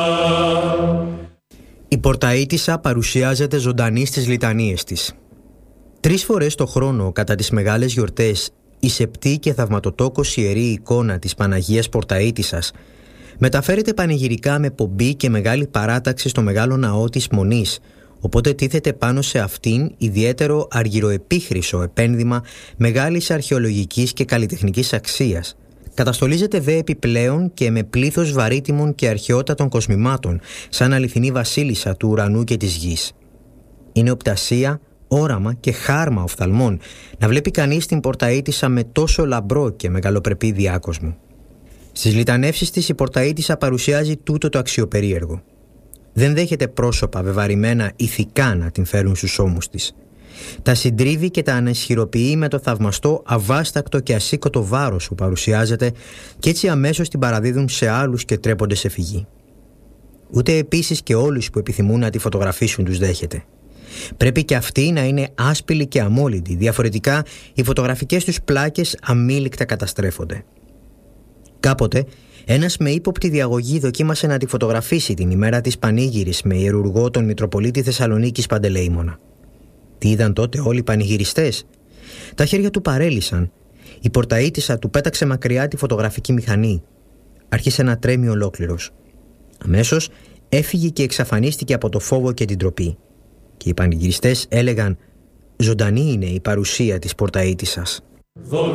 Η Πορταΐτισσα παρουσιάζεται ζωντανή στις λιτανίες της. 3 φορές το χρόνο, κατά τις μεγάλες γιορτές, η σεπτή και θαυματοτόκος ιερή εικόνα της Παναγίας Πορταΐτισσας μεταφέρεται πανηγυρικά με πομπή και μεγάλη παράταξη στο μεγάλο ναό της Μονής, οπότε τίθεται πάνω σε αυτήν ιδιαίτερο αργυροεπίχρυσο επένδυμα μεγάλης αρχαιολογικής και καλλιτεχνικής αξίας. Καταστολίζεται δε επιπλέον και με πλήθος βαρύτιμων και αρχαιότατων κοσμημάτων, σαν αληθινή βασίλισσα του ουρανού και της γης. Είναι οπτασία, όραμα και χάρμα οφθαλμών να βλέπει κανείς την Πορταΐτισσα με τόσο λαμπρό και μεγαλοπρεπή διάκοσμο. Στις λιτανεύσεις της η Πορταΐτισσα παρουσιάζει τούτο το αξιοπερίεργο. Δεν δέχεται πρόσωπα βεβαρημένα ηθικά να την φέρουν στους ώμους της. Τα συντρίβει και τα ανεσχυροποιεί με το θαυμαστό, αβάστακτο και ασήκωτο βάρος που παρουσιάζεται, και έτσι αμέσως την παραδίδουν σε άλλους και τρέπονται σε φυγή. Ούτε επίσης και όλους που επιθυμούν να τη φωτογραφίσουν τους δέχεται. Πρέπει και αυτοί να είναι άσπηλοι και αμόλυντοι, διαφορετικά οι φωτογραφικές τους πλάκες αμήλικτα καταστρέφονται. Κάποτε ένας με ύποπτη διαγωγή δοκίμασε να τη φωτογραφίσει την ημέρα της πανήγυρης με ιερουργό τον Μητροπολίτη Θεσσαλονίκης Παντελεήμονα. Τι είδαν τότε όλοι οι πανηγυριστές? Τα χέρια του παρέλυσαν. Η Πορταΐτισσα του πέταξε μακριά τη φωτογραφική μηχανή. Άρχισε να τρέμει ολόκληρος. Αμέσως έφυγε και εξαφανίστηκε από το φόβο και την ντροπή. Και οι πανηγυριστές έλεγαν: «Ζωντανή είναι η παρουσία της Πορταΐτισσας».